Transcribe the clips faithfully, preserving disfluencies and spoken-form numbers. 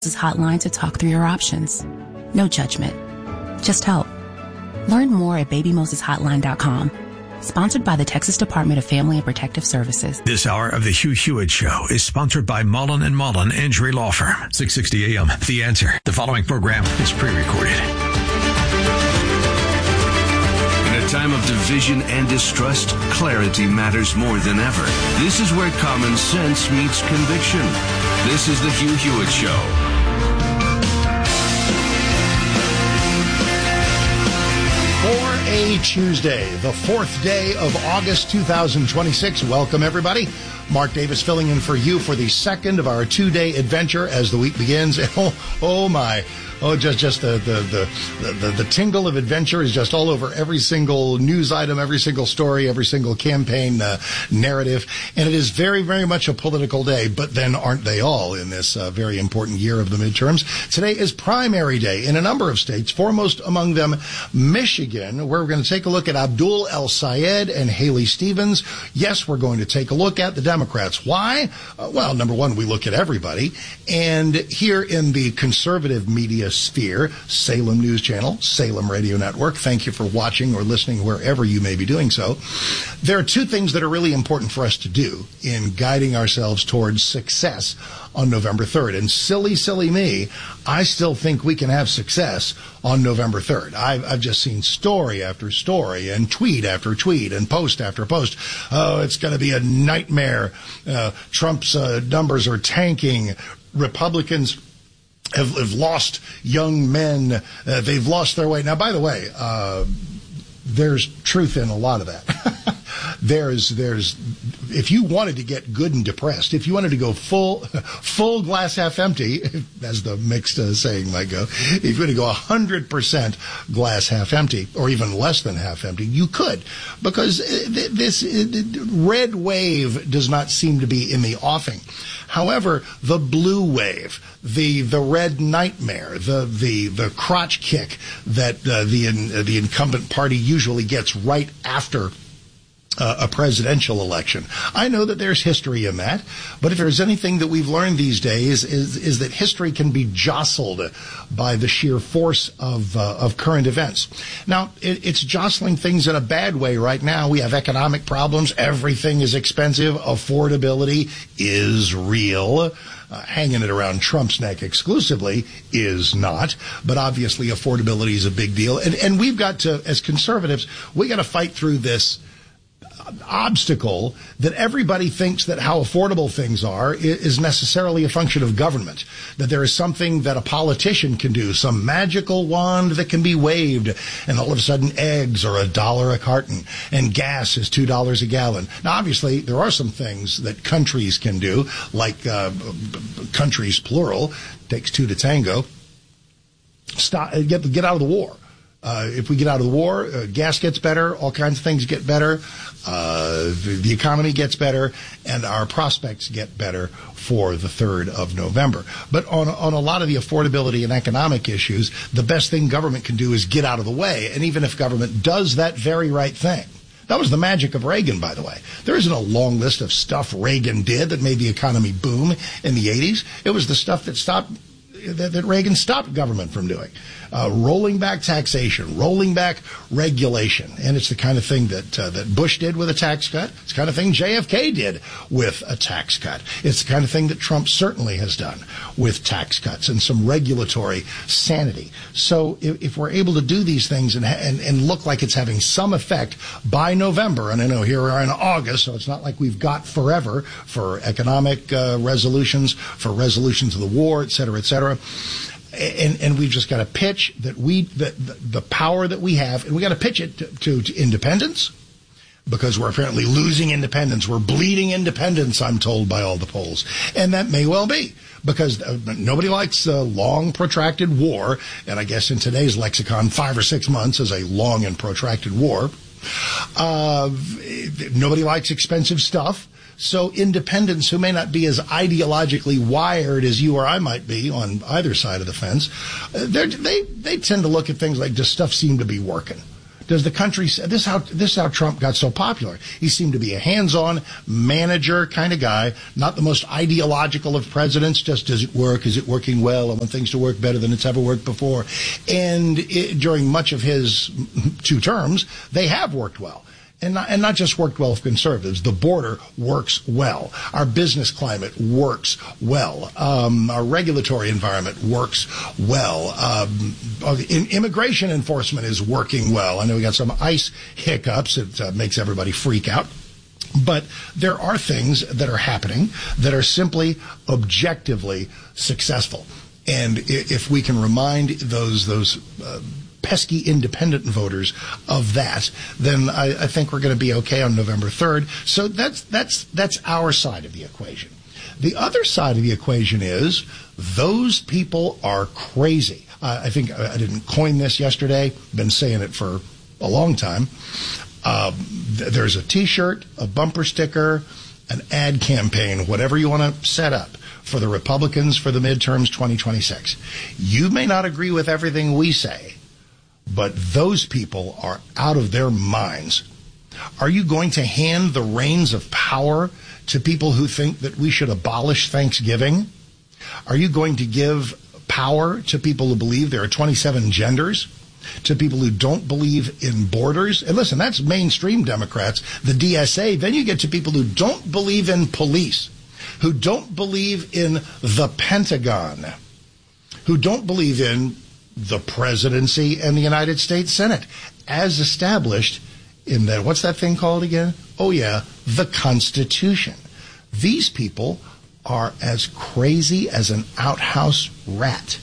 Hotline to talk through your options. No judgment, just help. Learn more at baby moses hotline dot com. Sponsored by the Texas Department of Family and Protective Services. This hour of the Hugh Hewitt Show is sponsored by Mullen and Mullen Injury Law Firm. six sixty A M. The Answer. The following program is pre-recorded. In a time of division and distrust, clarity matters more than ever. This is where common sense meets conviction. This is the Hugh Hewitt Show. For a Tuesday, the fourth day of August two thousand twenty-six. Welcome, everybody. Mark Davis filling in for you for the second of our two-day adventure as the week begins. Oh, oh my. Oh, just just the the, the the the tingle of adventure is just all over every single news item, every single story, every single campaign uh, narrative. And it is very, very much a political day, but then aren't they all in this uh, very important year of the midterms? Today is primary day in a number of states, foremost among them Michigan, where we're going to take a look at Abdul El-Sayed and Haley Stevens. Yes, we're going to take a look at the Democrats. Why? Uh, well, number one, we look at everybody. And here in the conservative media sphere, Salem News Channel, Salem Radio Network. Thank you for watching or listening wherever you may be doing so. There are two things that are really important for us to do in guiding ourselves towards success on November third. And silly, silly me, I still think we can have success on November third. I've, I've just seen story after story and tweet after tweet and post after post. Oh, it's going to be a nightmare. Uh, Trump's uh, numbers are tanking. Republicans Have, have lost young men. Uh, they've lost their way. Now, by the way, uh, there's truth in a lot of that. there's, there's, if you wanted to get good and depressed, if you wanted to go full, full glass half empty, as the mixed uh, saying might go, if you wanted to go one hundred percent glass half empty, or even less than half empty, you could. Because this red wave does not seem to be in the offing. However, the blue wave, the the red nightmare, the the the crotch kick that uh, the uh, the incumbent party usually gets right after uh, a presidential election. I know that there's history in that, but if there's anything that we've learned these days is is that history can be jostled by the sheer force of uh, of current events. Now, it, it's jostling things in a bad way right now. We have economic problems. Everything is expensive. Affordability is real. Uh, hanging it around Trump's neck exclusively is not, but obviously affordability is a big deal. And, and we've got to, as conservatives, we got to fight through this obstacle that everybody thinks that how affordable things are is necessarily a function of government, that there is something that a politician can do, some magical wand that can be waved, and all of a sudden eggs are a dollar a carton and gas is two dollars a gallon. Now, obviously, there are some things that countries can do, like uh, countries, plural, takes two to tango, stop, get, get out of the war. Uh, if we get out of the war, uh, gas gets better, all kinds of things get better, uh, the, the economy gets better, and our prospects get better for the third of November. But on, on a lot of the affordability and economic issues, the best thing government can do is get out of the way. And even if government does that very right thing, that was the magic of Reagan, by the way. There isn't a long list of stuff Reagan did that made the economy boom in the eighties. It was the stuff that stopped that, that Reagan stopped government from doing. Uh, rolling back taxation, rolling back regulation. And it's the kind of thing that uh, that Bush did with a tax cut. It's the kind of thing J F K did with a tax cut. It's the kind of thing that Trump certainly has done with tax cuts and some regulatory sanity. So if, if we're able to do these things and, and, and look like it's having some effect by November, and I know here we are in August, so it's not like we've got forever for economic uh, resolutions, for resolutions of the war, et cetera, et cetera. And, and we've just got to pitch that we, the, the, the power that we have, and we got to pitch it to, to, to independence, because we're apparently losing independence. We're bleeding independence, I'm told by all the polls. And that may well be, because uh, nobody likes a long, protracted war. And I guess in today's lexicon, five or six months is a long and protracted war. Uh, nobody likes expensive stuff. So independents who may not be as ideologically wired as you or I might be on either side of the fence, they they they tend to look at things like, does stuff seem to be working? Does the country, this is how, this is how Trump got so popular. He seemed to be a hands-on manager kind of guy, not the most ideological of presidents, just does it work, is it working well, I want things to work better than it's ever worked before. And it, during much of his two terms, they have worked well. And not, and not just worked well for conservatives. The border works well. Our business climate works well. Um, our regulatory environment works well. Um, in, immigration enforcement is working well. I know we got some ICE hiccups. It uh, makes everybody freak out. But there are things that are happening that are simply objectively successful. And if we can remind those those uh, pesky independent voters of that, then I, I think we're going to be okay on November third. So that's that's that's our side of the equation. The other side of the equation is those people are crazy. Uh, I think I didn't coin this yesterday. Been saying it for a long time. Uh, th- there's a T-shirt, a bumper sticker, an ad campaign, whatever you want to set up for the Republicans for the midterms twenty twenty-six. You may not agree with everything we say, but those people are out of their minds. Are you going to hand the reins of power to people who think that we should abolish Thanksgiving? Are you going to give power to people who believe there are twenty-seven genders? To people who don't believe in borders? And listen, that's mainstream Democrats, the D S A. Then you get to people who don't believe in police, who don't believe in the Pentagon, who don't believe in the presidency and the United States Senate, as established in that, what's that thing called again? Oh, yeah, the Constitution. These people are as crazy as an outhouse rat.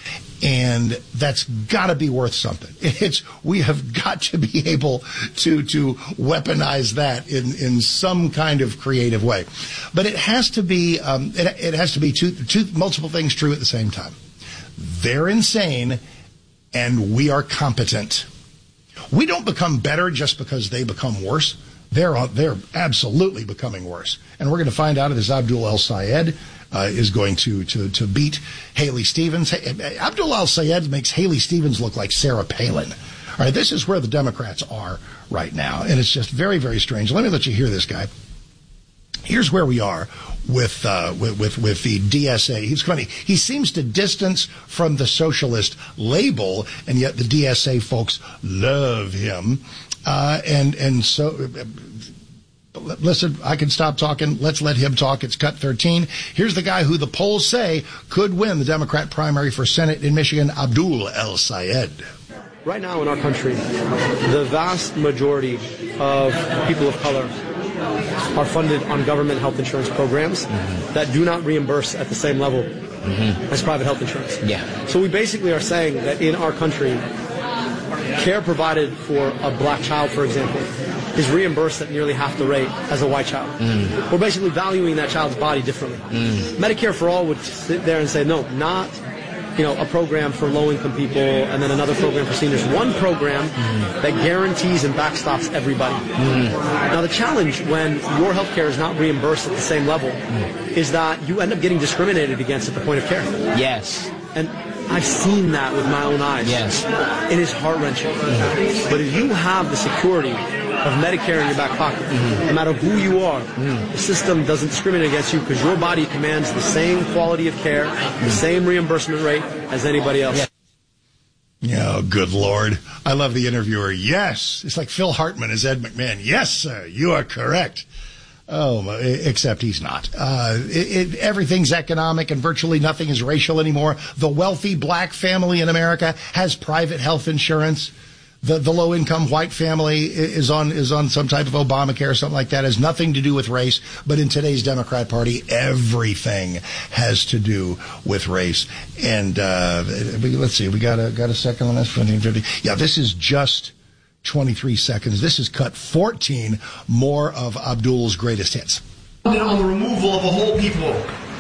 And that's got to be worth something. It's we have got to be able to to weaponize that in, in some kind of creative way. But it has to be um, it, it has to be two, two multiple things true at the same time. They're insane, and we are competent. We don't become better just because they become worse. They're they're absolutely becoming worse, and we're going to find out if this Abdul El-Sayed uh, is going to, to to beat Haley Stevens. Hey, Abdul El-Sayed makes Haley Stevens look like Sarah Palin. All right, this is where the Democrats are right now, and it's just very, very strange. Let me let you hear this guy. Here's where we are with uh, with, with with the D S A. He's funny. He seems to distance from the socialist label, and yet the D S A folks love him. Uh, and and so, uh, listen, I can stop talking. Let's let him talk. It's cut thirteen. Here's the guy who the polls say could win the Democrat primary for Senate in Michigan, Abdul El-Sayed. Right now in our country, the vast majority of people of color are funded on government health insurance programs mm-hmm. that do not reimburse at the same level mm-hmm. as private health insurance. Yeah. So we basically are saying that in our country, care provided for a black child, for example, is reimbursed at nearly half the rate as a white child. Mm. We're basically valuing that child's body differently. Mm. Medicare for All would sit there and say, no, not you know, a program for low-income people and then another program for seniors. One program mm. that guarantees and backstops everybody. Mm. Now, the challenge when your health care is not reimbursed at the same level mm. is that you end up getting discriminated against at the point of care. Yes. And I've seen that with my own eyes. Yes. It is heart-wrenching. Mm-hmm. But if you have the security of Medicare in your back pocket, mm-hmm. no matter who you are, mm-hmm. the system doesn't discriminate against you because your body commands the same quality of care, mm-hmm. the same reimbursement rate as anybody else. Yeah. Yeah, oh, good Lord. I love the interviewer. Yes. It's like Phil Hartman as Ed McMahon. Yes, sir. You are correct. Oh, except he's not. Uh, it, it, everything's economic and virtually nothing is racial anymore. The wealthy black family in America has private health insurance. The, the low-income white family is on is on some type of Obamacare or something like that. It has nothing to do with race. But in today's Democrat Party, everything has to do with race. And uh, let's see, we got a got a second on this. Yeah, this is just twenty-three seconds. This is cut fourteen, more of Abdul's greatest hits. Founded on the removal of a whole people.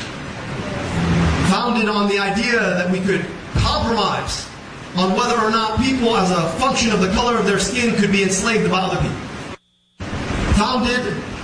Founded on the idea that we could compromise on whether or not people as a function of the color of their skin could be enslaved by other people. Founded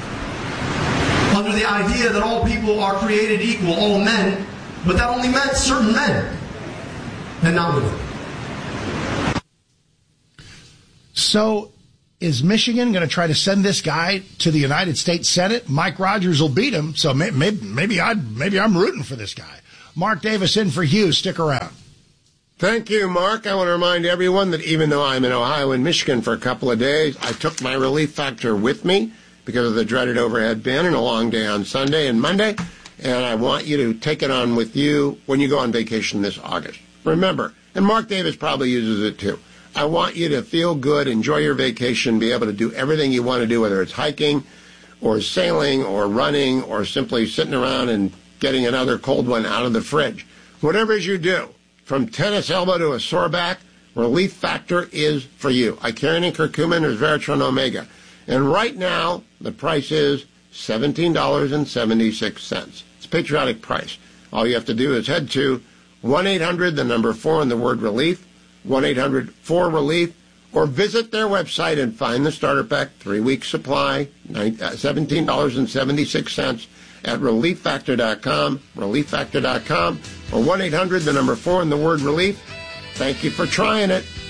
under the idea that all people are created equal, all men, but that only meant certain men and not women. So is Michigan going to try to send this guy to the United States Senate? Mike Rogers will beat him, so maybe, maybe, maybe, I'd, maybe I'm rooting for this guy. Mark Davis in for Hugh. Stick around. Thank you, Mark. I want to remind everyone that even though I'm in Ohio and Michigan for a couple of days, I took my Relief Factor with me because of the dreaded overhead bin and a long day on Sunday and Monday, and I want you to take it on with you when you go on vacation this August. Remember, and Mark Davis probably uses it too, I want you to feel good, enjoy your vacation, be able to do everything you want to do, whether it's hiking or sailing or running or simply sitting around and getting another cold one out of the fridge. Whatever it is you do, from tennis elbow to a sore back, Relief Factor is for you. Icarian curcumin or Veratron Omega. And right now, the price is seventeen dollars and seventy-six cents. It's a patriotic price. All you have to do is head to one eight hundred, the number four, and the word relief, one eight hundred four relief, or visit their website and find the starter pack, three-week supply, seventeen dollars and seventy-six cents at relief factor dot com, relief factor dot com, or one eight hundred, the number four, and the word relief. Thank you for trying it.